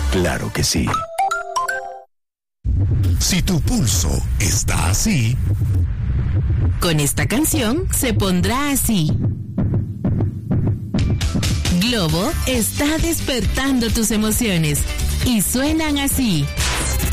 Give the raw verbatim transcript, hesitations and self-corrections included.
Claro que sí. Si tu pulso está así, con esta canción se pondrá así. Globo está despertando tus emociones y suenan así.